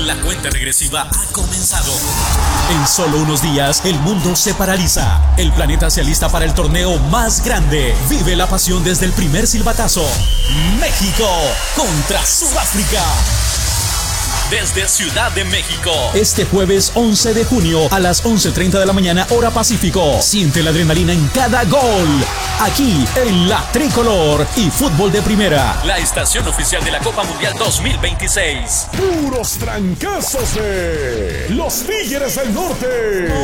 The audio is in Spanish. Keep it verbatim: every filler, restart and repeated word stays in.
La cuenta regresiva ha comenzado. En solo unos días, el mundo se paraliza. El planeta se alista para el torneo más grande. Vive la pasión desde el primer silbatazo. México contra Sudáfrica. Desde Ciudad de México. Este jueves once de junio a las once treinta de la mañana, hora Pacífico. Siente la adrenalina en cada gol. Aquí en La Tricolor y Fútbol de Primera. La estación oficial de la Copa Mundial dos mil veintiséis. Puros trancazos de los Tigres del Norte.